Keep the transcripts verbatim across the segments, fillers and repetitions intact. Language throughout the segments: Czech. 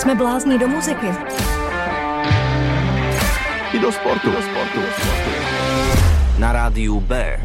Jsme blázni do muziky. I do sportu. Do sportu. Na rádiu B.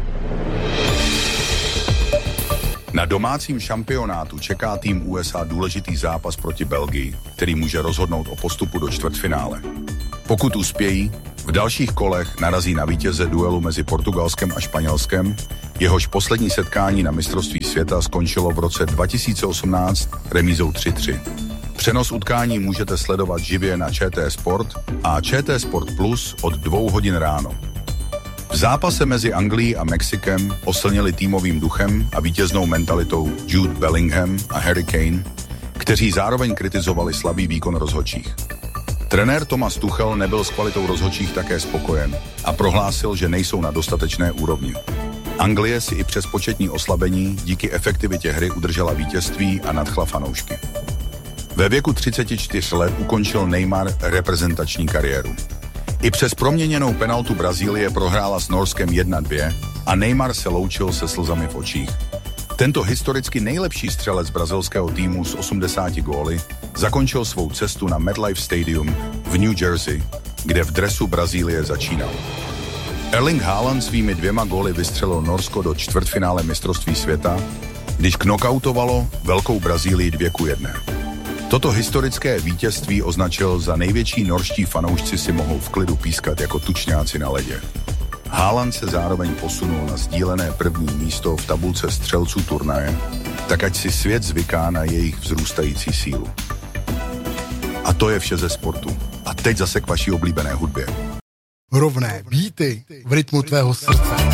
Na domácím šampionátu čeká tým U S A důležitý zápas proti Belgii, který může rozhodnout o postupu do čtvrtfinále. Pokud uspějí, v dalších kolech narazí na vítěze duelu mezi Portugalskem a Španělskem, jehož poslední setkání na mistrovství světa skončilo v roce dva tisíce osmnáct remízou tři tři. Přenos utkání můžete sledovat živě na Č T Sport a Č T Sport Plus od dvou hodin ráno. V zápase mezi Anglií a Mexikem oslnili týmovým duchem a vítěznou mentalitou Jude Bellingham a Harry Kane, kteří zároveň kritizovali slabý výkon rozhodčích. Trenér Thomas Tuchel nebyl s kvalitou rozhodčích také spokojen a prohlásil, že nejsou na dostatečné úrovni. Anglie si i přes početní oslabení díky efektivitě hry udržela vítězství a nadchla fanoušky. Ve věku třicet čtyři let ukončil Neymar reprezentační kariéru. I přes proměněnou penaltu Brazílie prohrála s Norskem jedna dvě a Neymar se loučil se slzami v očích. Tento historicky nejlepší střelec brazilského týmu s osmdesáti góly zakončil svou cestu na MetLife Stadium v New Jersey, kde v dresu Brazílie začínal. Erling Haaland svými dvěma góly vystřelil Norsko do čtvrtfinále mistrovství světa, když knockoutovalo Velkou Brazílii dvě ku jedné. Toto historické vítězství označil za největší norští fanoušci si mohou v klidu pískat jako tučňáci na ledě. Haaland se zároveň posunul na sdílené první místo v tabulce střelců turnaje, tak ať si svět zvyká na jejich vzrůstající sílu. A to je vše ze sportu. A teď zase k vaší oblíbené hudbě. Rovné beaty v rytmu tvého srdce.